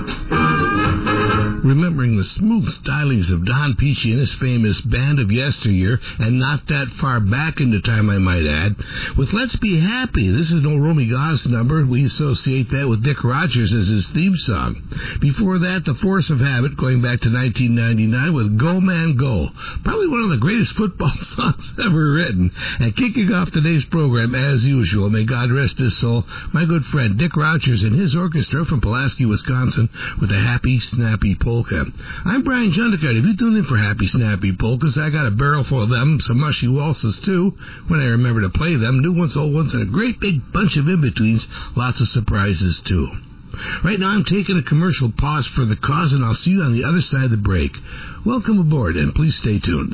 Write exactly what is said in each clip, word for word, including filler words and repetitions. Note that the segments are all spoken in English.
Remembering the smooth stylings of Don Peachy and his famous Band of Yesteryear, and not that far back into time, I might add, with Let's Be Happy. This is no Romy Goss number. We associate that with Dick Rogers as his theme song. Before that, The Force of Habit, going back to nineteen ninety-nine with Go Man Go. Probably one of the greatest football songs ever written. And kicking off today's program, as usual, may God rest his soul, my good friend Dick Rogers and his orchestra from Pulaski, Wisconsin, with a happy, snappy polka. I'm Brian Jundicott. If you tune in for happy, snappy polkas, I got a barrel full of them, some mushy waltzes too, when I remember to play them, new ones, old ones, and a great big bunch of in-betweens, lots of surprises too. Right now I'm taking a commercial pause for the cause, and I'll see you on the other side of the break. Welcome aboard, and please stay tuned.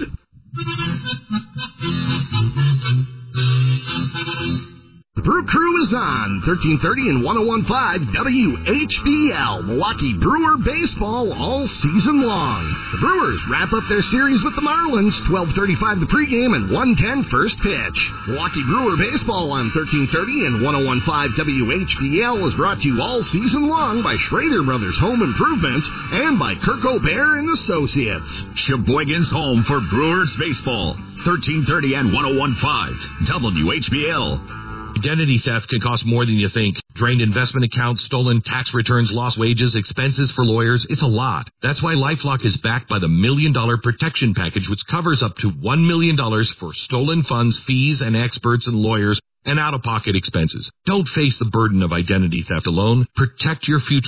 The Brew Crew is on thirteen thirty and one oh one point five W H B L, Milwaukee Brewer Baseball all season long. The Brewers wrap up their series with the Marlins, twelve thirty-five the pregame and one ten first pitch. Milwaukee Brewer Baseball on thirteen thirty and one oh one point five W H B L is brought to you all season long by Schrader Brothers Home Improvements and by Kirk O'Bear and Associates. Sheboygan's home for Brewers Baseball, thirteen thirty and one oh one point five W H B L. Identity theft can cost more than you think. Drained investment accounts, stolen tax returns, lost wages, expenses for lawyers. It's a lot. That's why LifeLock is backed by the Million Dollar Protection Package, which covers up to one million dollars for stolen funds, fees, and experts and lawyers, and out-of-pocket expenses. Don't face the burden of identity theft alone. Protect your future